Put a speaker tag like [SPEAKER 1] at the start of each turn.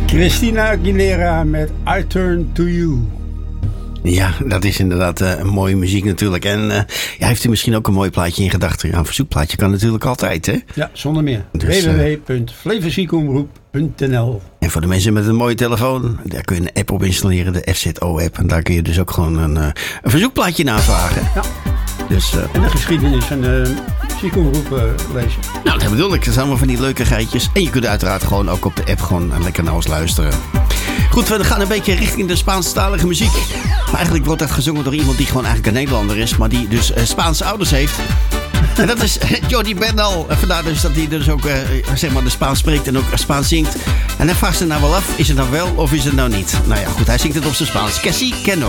[SPEAKER 1] Christina Aguilera met I Turn To You.
[SPEAKER 2] Ja, dat is inderdaad een mooie muziek natuurlijk. En heeft u misschien ook een mooi plaatje in gedachten? Ja, een verzoekplaatje kan natuurlijk altijd, hè?
[SPEAKER 1] Ja, zonder meer.
[SPEAKER 2] Dus,
[SPEAKER 1] www.flevoziekomroep.nl.
[SPEAKER 2] En voor de mensen met een mooie telefoon, daar kun je een app op installeren, de FZO-app. En daar kun je dus ook gewoon een verzoekplaatje navragen.
[SPEAKER 1] Ja.
[SPEAKER 2] Dus,
[SPEAKER 1] en de geschiedenis van de ziekomroep lezen.
[SPEAKER 2] Nou, dat bedoel ik. Dat zijn allemaal van die leuke geitjes. En je kunt uiteraard gewoon ook op de app gewoon lekker naar ons luisteren. Goed, we gaan een beetje richting de Spaanstalige muziek. Maar eigenlijk wordt dat gezongen door iemand die gewoon eigenlijk een Nederlander is. Maar die dus Spaanse ouders heeft. En dat is Jordi Bernal. En vandaar dus dat hij dus ook zeg maar de Spaans spreekt en ook Spaans zingt. En hij vraagt zich nou wel af, is het nou wel of is het nou niet? Nou ja, goed, hij zingt het op zijn Spaans. Que sí, que no.